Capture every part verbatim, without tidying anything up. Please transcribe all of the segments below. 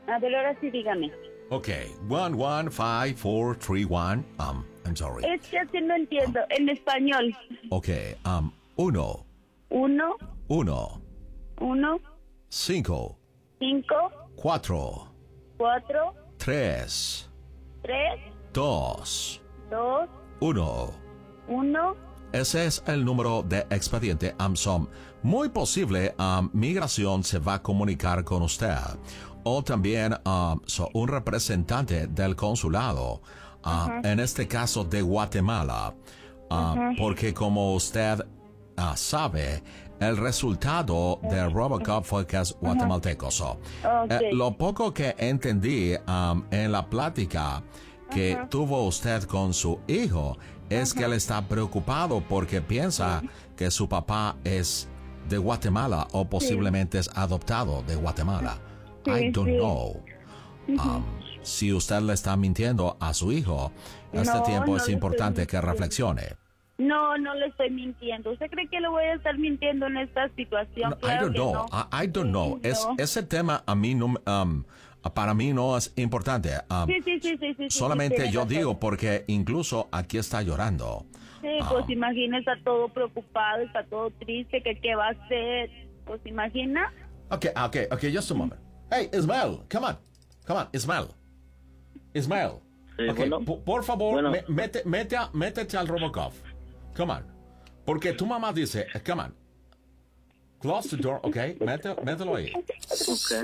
A ver, ahora sí dígame. Ok, one, one, five, four, three, one. Um, I'm sorry. Es que así no entiendo. En español. Ok, um, uno, Uno, uno, uno, cinco, cinco, cuatro, cuatro, tres, tres, dos, dos, uno. uno. Ese es el número de expediente AMSOM. Muy posible um, Migración se va a comunicar con usted. O también um, so, un representante del consulado, uh, uh-huh. en este caso de Guatemala. Uh, uh-huh. Porque como usted uh, sabe, el resultado uh-huh. de Robocop fue que es guatemalteco. So, okay. eh, lo poco que entendí um, en la plática que uh-huh. tuvo usted con su hijo es uh-huh. que él está preocupado porque piensa uh-huh. que su papá es de Guatemala o posiblemente sí. es adoptado de Guatemala. Sí, I don't sí. know. Uh-huh. Um, si usted le está mintiendo a su hijo, este no, tiempo no es importante que reflexione. No, no le estoy mintiendo. ¿Usted cree que le voy a estar mintiendo en esta situación? No, claro I don't que know. no. I, I don't know. Es, no. Ese tema a mí no, um, para mí no es importante. Um, sí, sí, sí, sí, sí. Solamente sí, sí, yo razón. digo porque incluso aquí está llorando. Sí, pues um, imagina, está todo preocupado, está todo triste, que qué va a hacer. Pues imagina. Okay, okay, okay, just a moment. Hey, Ismael, come on. Come on, Ismael. Ismael. Sí, okay, bueno. por, por favor, Bueno. me, mete, mete a, métete al Robocop. Come on. Porque tu mamá dice, come on. Close the door, okay? Mete, mételo ahí. Okay.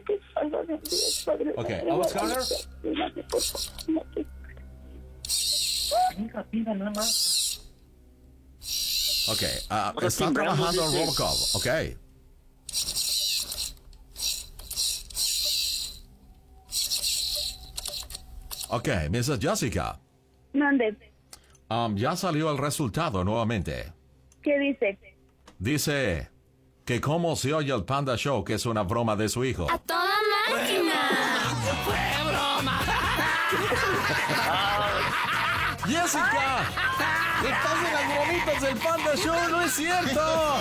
Okay, Alex Connor. Okay, uh, está trabajando en Robocop, okay. Okay, missus Jessica. Mande. Um, ya salió el resultado nuevamente. ¿Qué dice? Dice que cómo se oye el Panda Show, que es una broma de su hijo. ¡A toda máquina! ¡Fue broma! ¡Jessica! ¡Estás en las bromitas del Panda Show! ¡No es cierto!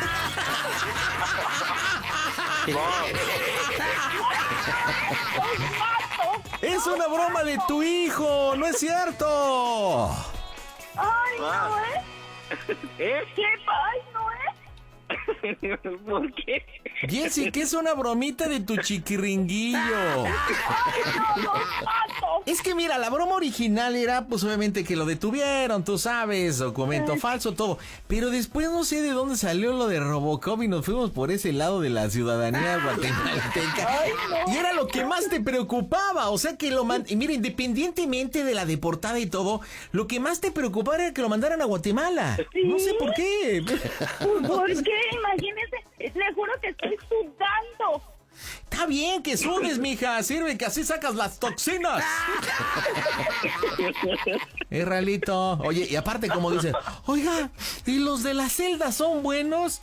¡Es una broma de tu hijo! ¡No es cierto! ¡Ay, no, eh! ¿Eh? ¿Qué? ¡Ay, no, eh! ¿Por qué? Jessica, es una bromita de tu chiquiringuillo. ¡Ay, no, los mato! Es que mira, la broma original era pues obviamente que lo detuvieron, tú sabes, documento falso, todo. Pero después no sé de dónde salió lo de Robocop y nos fuimos por ese lado de la ciudadanía guatemalteca. Ay, no. Y era lo que más te preocupaba, o sea que lo man... Y mira, independientemente de la deportada y todo, lo que más te preocupaba era que lo mandaran a Guatemala. ¿Sí? No sé por qué. ¿Por qué? Imagínese, le juro que estoy sudando. Está bien que sudes, mija. Sirve que así sacas las toxinas. Israelito. Oye, y aparte como dice, oiga, ¿y los de la celda son buenos?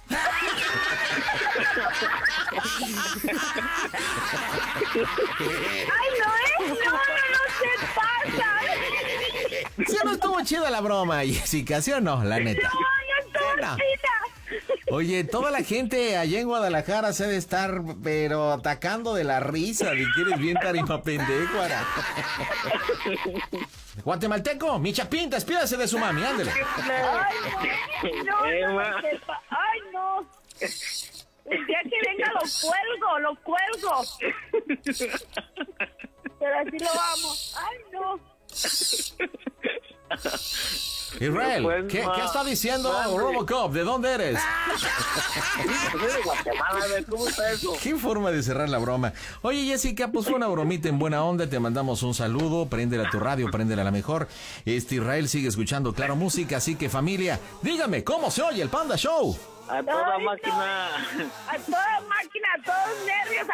Ay, no, ¿eh? No, no, no se pasa. ¿Sí o no estuvo chida la broma, Jessica? ¿Sí o no? La neta. No, no estuvo No. chida. Oye, toda la gente allá en Guadalajara se debe estar, pero atacando de la risa de que eres bien tarima pendejuara. Guatemalteco, mi chapín, despídase de su mami, ándele. Ay, no, no, no, no sepa. Ay, no. El día que venga lo cuelgo, lo cuelgo. Pero así lo vamos. Ay, no. Israel, Pues, ¿qué, ma, ¿qué está diciendo madre. Robocop? ¿De dónde eres? Soy de Guatemala, a ver, ¿cómo está eso? Qué forma de cerrar la broma. Oye, Jessica, pues fue una bromita en buena onda. Te mandamos un saludo. Préndela a tu radio, préndela a la mejor. Este Israel sigue escuchando Claro Música. Así que, familia, dígame, ¿cómo se oye el Panda Show? A toda Ay, máquina. no. A toda máquina, a todos nervios,